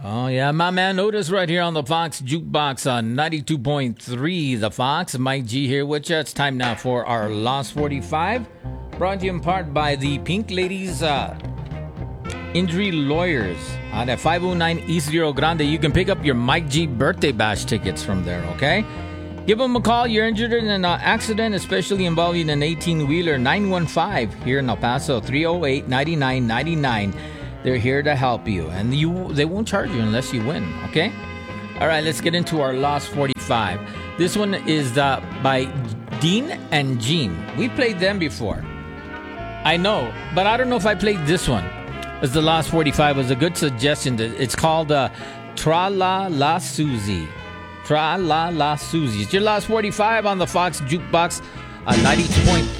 Oh, yeah, my man Otis right here on the Fox Jukebox on 92.3 The Fox. Mike G here with you. It's time now for our Lost 45. Brought to you in part by the Pink Ladies Injury Lawyers at 509 East Rio Grande. You can pick up your Mike G birthday bash tickets from there, okay? Give them a call. You're injured in an accident, especially involving an 18-wheeler. 915 here in El Paso, 308-9999. They're here to help you, and they won't charge you unless you win, okay? All right, let's get into our Lost 45. This one is by Dean and Jean. We played them before. I know, but I don't know if I played this one. As the Lost 45 was a good suggestion. It's called Tra La La Susie. Tra La La Susie. It's your Lost 45 on the Fox Jukebox 92.3